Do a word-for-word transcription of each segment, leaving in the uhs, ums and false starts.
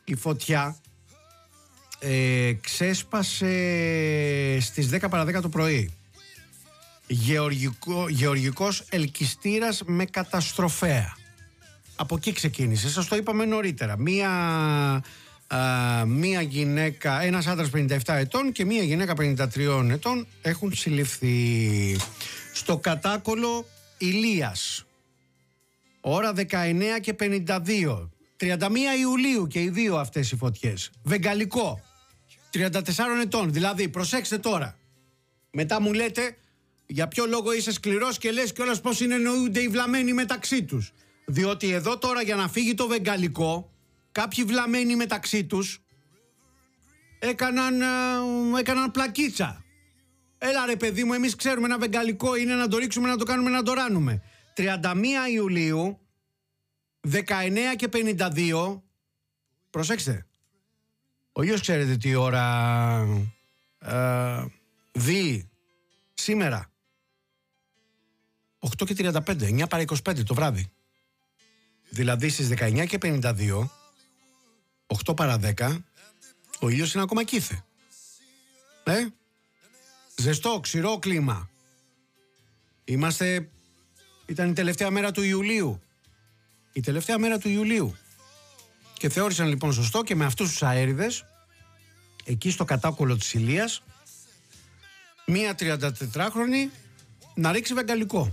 η φωτιά ε, ξέσπασε στις δέκα παρά δέκα το πρωί. Γεωργικό, γεωργικός ελκυστήρας με καταστροφέα. Από εκεί ξεκίνησε, σας το είπαμε νωρίτερα. Μία, α, μία γυναίκα, ένας άντρας πενήντα επτά ετών και μία γυναίκα πενήντα τρία ετών έχουν συλληφθεί. Στο Κατάκολο Ηλίας, ώρα δεκαεννιά και πενήντα δύο, τριάντα μία Ιουλίου και οι δύο αυτές οι φωτιές. Βεγγαλικό, τριάντα τέσσερα ετών, δηλαδή προσέξτε τώρα. Μετά μου λέτε για ποιο λόγο είσαι σκληρός και λες κιόλας πως συνεννοούνται οι βλαμμένοι μεταξύ τους. Διότι εδώ τώρα για να φύγει το βεγγαλικό, κάποιοι βλαμμένοι μεταξύ τους έκαναν, έκαναν πλακίτσα. Έλα ρε παιδί μου, εμείς ξέρουμε ένα βεγγαλικό είναι να το ρίξουμε, να το κάνουμε, να το ράνουμε. τριάντα μία Ιουλίου, δεκαεννιά και πενήντα δύο, προσέξτε, ο γιος ξέρετε τι ώρα ε, δει σήμερα, οκτώ και τριάντα πέντε, εννιά παρά είκοσι πέντε το βράδυ. Δηλαδή στις δεκαεννιά και πενήντα δύο, οκτώ παρά δέκα, ο ήλιος είναι ακόμα κήθε. Ε, ζεστό, ξηρό κλίμα. Είμαστε, ήταν η τελευταία μέρα του Ιουλίου. Η τελευταία μέρα του Ιουλίου. Και θεώρησαν λοιπόν σωστό και με αυτούς τους αέριδες, εκεί στο Κατάκολο της Ηλίας, μία τριαντατετράχρονη να ρίξει βεγγαλικό.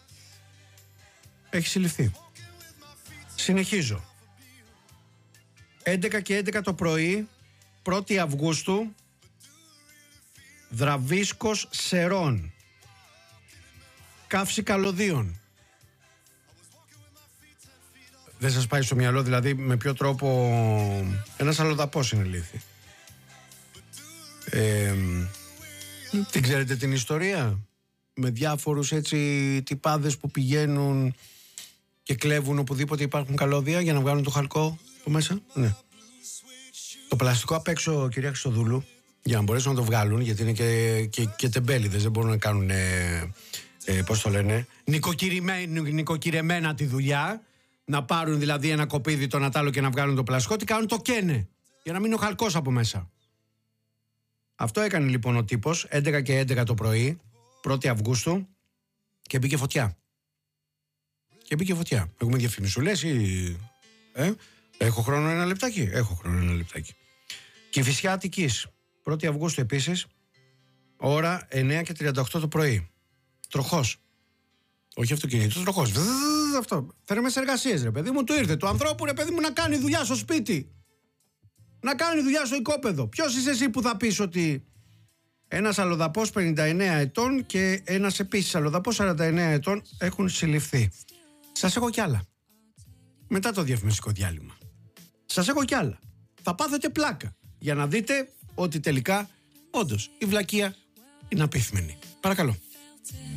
Έχει συλληφθεί. Συνεχίζω. έντεκα και έντεκα το πρωί, πρώτη Αυγούστου, Δραβίσκος Σερών, Καύση Καλωδίων. Δεν σας πάει στο μυαλό δηλαδή με ποιο τρόπο ένας αλλοδαπός είναι λύθη? Ε, την ξέρετε την ιστορία? Με διάφορους έτσι τυπάδες που πηγαίνουν και κλέβουν οπουδήποτε υπάρχουν καλώδια για να βγάλουν το χαλκό από μέσα. Ναι. Το πλαστικό απ' έξω, κυρία Χρυστοδούλου, για να μπορέσουν να το βγάλουν, γιατί είναι και, και, και τεμπέληδες, δεν μπορούν να κάνουν ε, ε, πώς το λένε, νοικοκυρεμένα τη δουλειά, να πάρουν δηλαδή ένα κοπίδι το Νατάλο και να βγάλουν το πλαστικό. Τι κάνουν? Το καίνε για να μείνει ο χαλκός από μέσα. Αυτό έκανε λοιπόν ο τύπος έντεκα και έντεκα το πρωί, πρώτη Αυγούστου, και μπήκε φωτιά. Και μπήκε φωτιά. Έχουμε διαφημισούλες ή... Ε? Έχω χρόνο ένα λεπτάκι? Έχω χρόνο ένα λεπτάκι. Κηφισιά Αττικής, πρώτη Αυγούστου επίσης, ώρα εννιά και τριάντα οκτώ το πρωί. Τροχός. Όχι αυτοκίνητο, τροχός. Αυτό. Θερμές εργασίες ρε παιδί μου, του ήρθε. Του ανθρώπου ρε παιδί μου να κάνει δουλειά στο σπίτι. Να κάνει δουλειά στο οικόπεδο. Ποιος είσαι εσύ που θα πεις ότι ένας αλλοδαπός πενήντα εννέα ετών και ένας επίσης αλλοδαπός σαράντα εννέα ετών έχουν συλληφθεί? Σας έχω κι άλλα. Μετά το διαφημιστικό διάλειμμα. Σας έχω κι άλλα. Θα πάθετε πλάκα για να δείτε ότι τελικά όντως η βλακεία είναι απίθμενη. Παρακαλώ.